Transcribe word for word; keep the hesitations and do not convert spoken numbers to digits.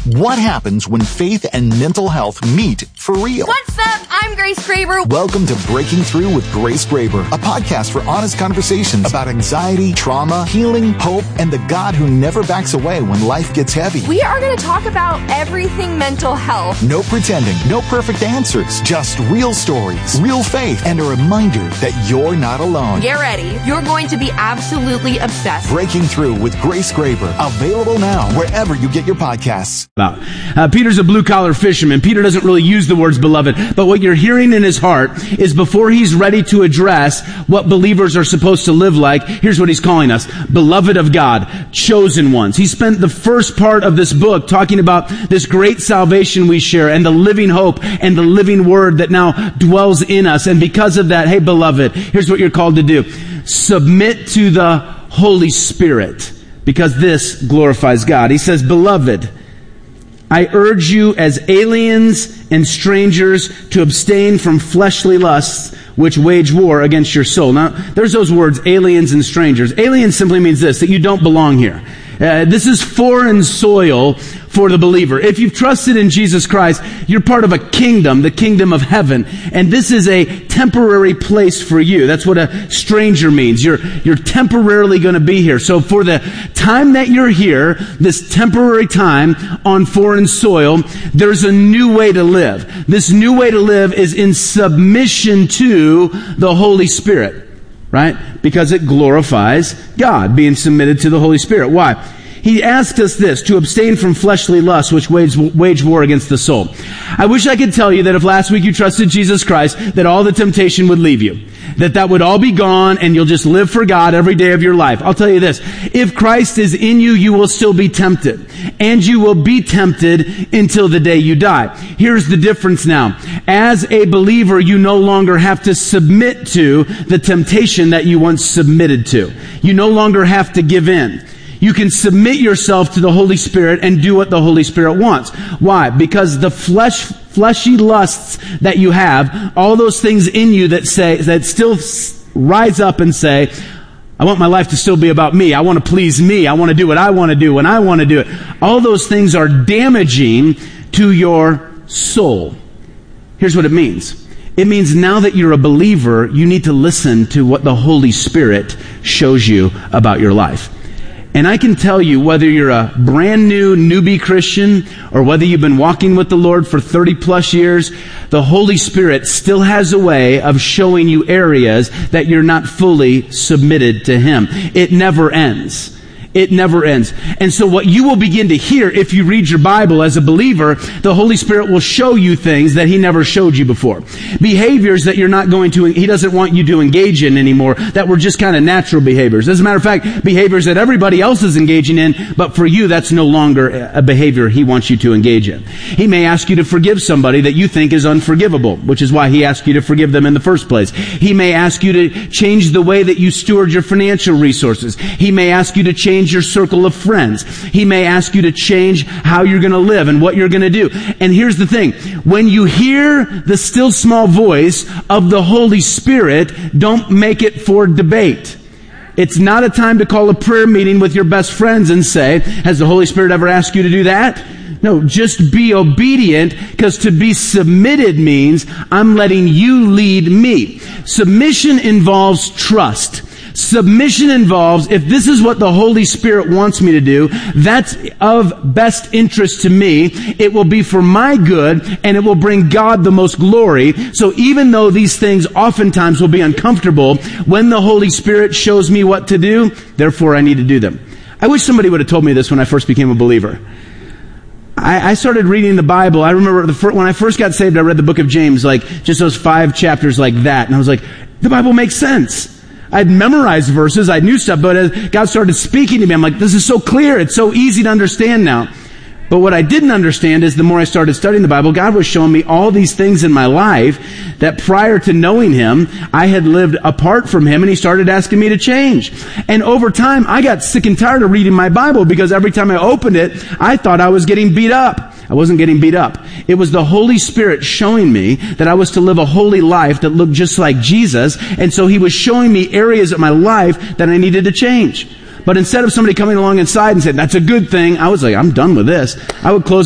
What happens when faith and mental health meet for real? What's up? I'm Grace Graber. Welcome to Breaking Through with Grace Graber, a podcast for honest conversations about anxiety, trauma, healing, hope, and the God who never backs away when life gets heavy. We are going to talk about everything mental health. No pretending, no perfect answers, just real stories, real faith, and a reminder that you're not alone. Get ready. You're going to be absolutely obsessed. Breaking Through with Grace Graber, available now wherever you get your podcasts. About. Uh, Peter's a blue-collar fisherman. Peter doesn't really use the words beloved, but what you're hearing in his heart is before he's ready to address what believers are supposed to live like, here's what he's calling us: beloved of God, chosen ones. He spent the first part of this book talking about this great salvation we share and the living hope and the living word that now dwells in us. And because of that, hey, beloved, here's what you're called to do. Submit to the Holy Spirit, because this glorifies God. He says, beloved, I urge you as aliens and strangers to abstain from fleshly lusts which wage war against your soul. Now, there's those words, aliens and strangers. Alien simply means this, that you don't belong here. Uh, this is foreign soil for the believer. If you've trusted in Jesus Christ, you're part of a kingdom, the kingdom of heaven. And this is a temporary place for you. That's what a stranger means. You're, you're temporarily going to be here. So for the time that you're here, this temporary time on foreign soil, there's a new way to live. This new way to live is in submission to the Holy Spirit. Right? Because it glorifies God, being submitted to the Holy Spirit. Why? He asked us this, to abstain from fleshly lusts which wage, wage war against the soul. I wish I could tell you that if last week you trusted Jesus Christ, that all the temptation would leave you. That that would all be gone and you'll just live for God every day of your life. I'll tell you this, if Christ is in you, you will still be tempted. And you will be tempted until the day you die. Here's the difference now. As a believer, you no longer have to submit to the temptation that you once submitted to. You no longer have to give in. You can submit yourself to the Holy Spirit and do what the Holy Spirit wants. Why? Because the flesh, fleshy lusts that you have, all those things in you that say, that still rise up and say, I want my life to still be about me. I want to please me. I want to do what I want to do when I want to do it. All those things are damaging to your soul. Here's what it means. It means now that you're a believer, you need to listen to what the Holy Spirit shows you about your life. And I can tell you, whether you're a brand new newbie Christian or whether you've been walking with the Lord for thirty plus years, the Holy Spirit still has a way of showing you areas that you're not fully submitted to Him. It never ends. It never ends. And so what you will begin to hear if you read your Bible as a believer, the Holy Spirit will show you things that He never showed you before. Behaviors that you're not going to, He doesn't want you to engage in anymore, that were just kind of natural behaviors. As a matter of fact, behaviors that everybody else is engaging in, but for you, that's no longer a behavior He wants you to engage in. He may ask you to forgive somebody that you think is unforgivable, which is why He asked you to forgive them in the first place. He may ask you to change the way that you steward your financial resources. He may ask you to change your circle of friends. He may ask you to change how you're going to live and what you're going to do. And here's the thing. When you hear the still small voice of the Holy Spirit, don't make it for debate. It's not a time to call a prayer meeting with your best friends and say, has the Holy Spirit ever asked you to do that? No, just be obedient, because to be submitted means I'm letting you lead me. Submission involves trust. Submission involves, if this is what the Holy Spirit wants me to do, that's of best interest to me. It will be for my good, and it will bring God the most glory. So even though these things oftentimes will be uncomfortable, when the Holy Spirit shows me what to do, therefore I need to do them. I wish somebody would have told me this when I first became a believer. I, I started reading the Bible. I remember the fir- when I first got saved, I read the book of James, like just those five chapters like that. And I was like, the Bible makes sense. I'd memorized verses, I knew stuff, but as God started speaking to me, I'm like, this is so clear, it's so easy to understand now. But what I didn't understand is the more I started studying the Bible, God was showing me all these things in my life that prior to knowing Him, I had lived apart from Him, and He started asking me to change. And over time, I got sick and tired of reading my Bible, because every time I opened it, I thought I was getting beat up. I wasn't getting beat up. It was the Holy Spirit showing me that I was to live a holy life that looked just like Jesus, and so He was showing me areas of my life that I needed to change. But instead of somebody coming along inside and saying, that's a good thing, I was like, I'm done with this. I would close